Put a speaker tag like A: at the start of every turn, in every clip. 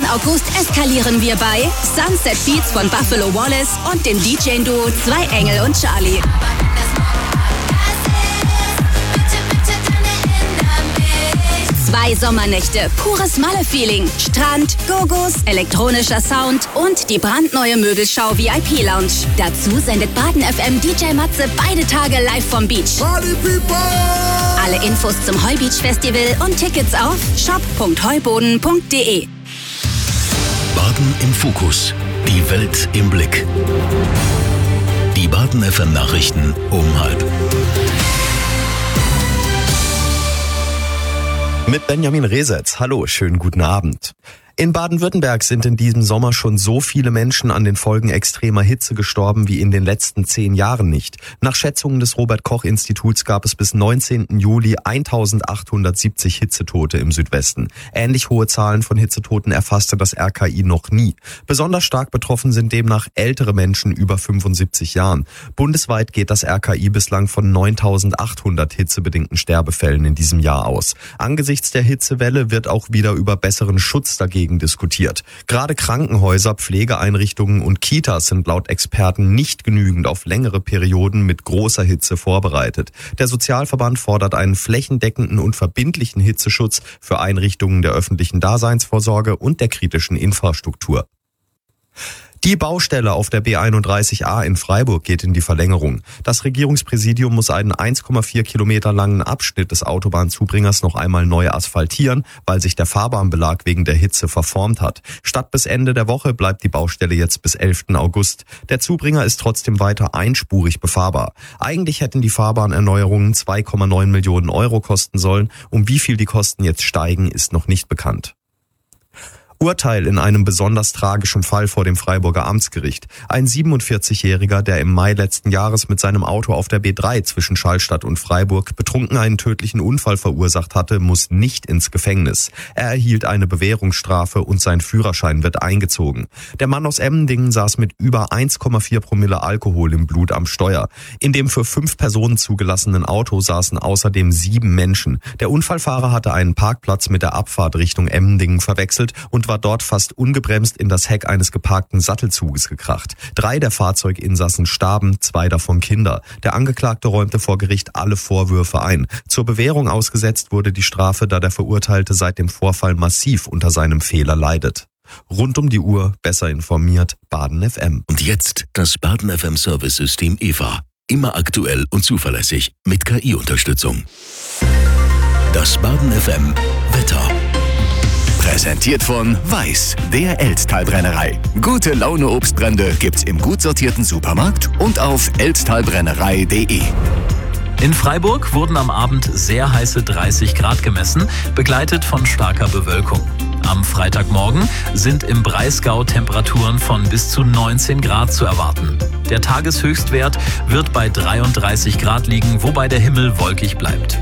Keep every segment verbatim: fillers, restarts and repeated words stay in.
A: August eskalieren wir bei Sunset Beats von Buffalo Wallace und dem D J-Duo Zwei Engel und Charlie. Zwei Sommernächte, pures Malle-Feeling, Strand, Gogos, elektronischer Sound und die brandneue Möbelschau V I P-Lounge. Dazu sendet Baden F M D J Matze beide Tage live vom Beach.
B: Party People!
A: Alle Infos zum Heubeach Festival und Tickets auf shop punkt heuboden punkt de.
C: Baden im Fokus. Die Welt im Blick. Die Baden F M Nachrichten um halb.
D: Mit Benjamin Resetz. Hallo, schönen guten Abend. In Baden-Württemberg sind in diesem Sommer schon so viele Menschen an den Folgen extremer Hitze gestorben wie in den letzten zehn Jahren nicht. Nach Schätzungen des Robert-Koch-Instituts gab es bis neunzehnten Juli eintausendachthundertsiebzig Hitzetote im Südwesten. Ähnlich hohe Zahlen von Hitzetoten erfasste das R K I noch nie. Besonders stark betroffen sind demnach ältere Menschen über fünfundsiebzig Jahren. Bundesweit geht das R K I bislang von neuntausendachthundert hitzebedingten Sterbefällen in diesem Jahr aus. Angesichts der Hitzewelle wird auch wieder über besseren Schutz dagegen diskutiert. Gerade Krankenhäuser, Pflegeeinrichtungen und Kitas sind laut Experten nicht genügend auf längere Perioden mit großer Hitze vorbereitet. Der Sozialverband fordert einen flächendeckenden und verbindlichen Hitzeschutz für Einrichtungen der öffentlichen Daseinsvorsorge und der kritischen Infrastruktur. Die Baustelle auf der B einunddreißig A in Freiburg geht in die Verlängerung. Das Regierungspräsidium muss einen eins Komma vier Kilometer langen Abschnitt des Autobahnzubringers noch einmal neu asphaltieren, weil sich der Fahrbahnbelag wegen der Hitze verformt hat. Statt bis Ende der Woche bleibt die Baustelle jetzt bis elften August. Der Zubringer ist trotzdem weiter einspurig befahrbar. Eigentlich hätten die Fahrbahnerneuerungen zwei Komma neun Millionen Euro kosten sollen. Um wie viel die Kosten jetzt steigen, ist noch nicht bekannt. Urteil in einem besonders tragischen Fall vor dem Freiburger Amtsgericht. Ein siebenundvierzigjähriger, der im Mai letzten Jahres mit seinem Auto auf der B drei zwischen Schallstadt und Freiburg betrunken einen tödlichen Unfall verursacht hatte, muss nicht ins Gefängnis. Er erhielt eine Bewährungsstrafe und sein Führerschein wird eingezogen. Der Mann aus Emmendingen saß mit über eins Komma vier Promille Alkohol im Blut am Steuer. In dem für fünf Personen zugelassenen Auto saßen außerdem sieben Menschen. Der Unfallfahrer hatte einen Parkplatz mit der Abfahrt Richtung Emmendingen verwechselt und war dort fast ungebremst in das Heck eines geparkten Sattelzuges gekracht. Drei der Fahrzeuginsassen starben, zwei davon Kinder. Der Angeklagte räumte vor Gericht alle Vorwürfe ein. Zur Bewährung ausgesetzt wurde die Strafe, da der Verurteilte seit dem Vorfall massiv unter seinem Fehler leidet. Rund um die Uhr, besser informiert, Baden F M.
C: Und jetzt das Baden F M Service-System E V A. Immer aktuell und zuverlässig mit K I-Unterstützung. Das Baden F M Wetter. Präsentiert von Weiß, der Elztalbrennerei. Gute Laune Obstbrände gibt's im gut sortierten Supermarkt und auf elztalbrennerei punkt de.
E: In Freiburg wurden am Abend sehr heiße dreißig Grad gemessen, begleitet von starker Bewölkung. Am Freitagmorgen sind im Breisgau Temperaturen von bis zu neunzehn Grad zu erwarten. Der Tageshöchstwert wird bei dreiunddreißig Grad liegen, wobei der Himmel wolkig bleibt.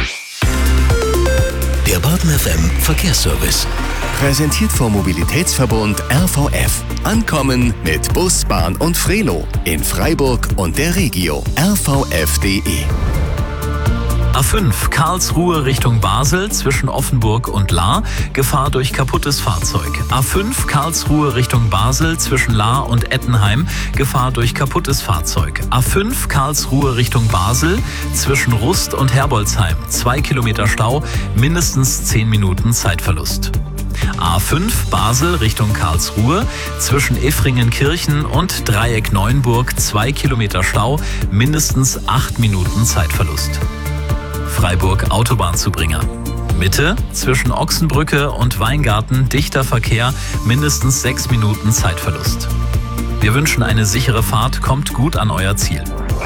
C: Der Baden F M Verkehrsservice. Präsentiert vom Mobilitätsverbund R V F. Ankommen mit Bus, Bahn und Frelo in Freiburg und der Regio. R V F punkt de.
E: A fünf Karlsruhe Richtung Basel zwischen Offenburg und Lahr, Gefahr durch kaputtes Fahrzeug. A fünf Karlsruhe Richtung Basel zwischen Lahr und Ettenheim, Gefahr durch kaputtes Fahrzeug. A fünf Karlsruhe Richtung Basel zwischen Rust und Herbolzheim, zwei Kilometer Stau, mindestens zehn Minuten Zeitverlust. A fünf Basel Richtung Karlsruhe zwischen Effringenkirchen und Dreieck Neuenburg, zwei Kilometer Stau, mindestens acht Minuten Zeitverlust. Freiburg Autobahnzubringer. Mitte zwischen Ochsenbrücke und Weingarten dichter Verkehr, mindestens sechs Minuten Zeitverlust. Wir wünschen eine sichere Fahrt, kommt gut an euer Ziel.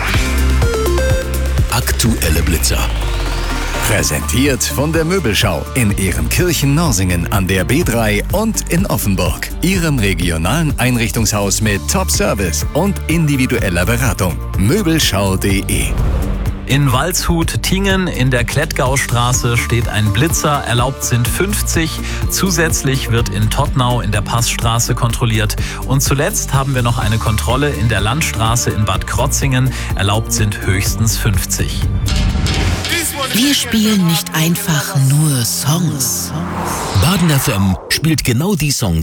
C: Aktuelle Blitzer. Präsentiert von der Möbelschau in Ehrenkirchen-Norsingen an der B drei und in Offenburg. Ihrem regionalen Einrichtungshaus mit Top-Service und individueller Beratung. Möbelschau punkt de.
E: In Waldshut-Tingen in der Klettgaustraße steht ein Blitzer, erlaubt sind fünfzig. Zusätzlich wird in Tottnau in der Passstraße kontrolliert. Und zuletzt haben wir noch eine Kontrolle in der Landstraße in Bad Krotzingen, erlaubt sind höchstens fünfzig.
F: Wir spielen nicht einfach nur Songs.
C: Baden F M spielt genau die Songs,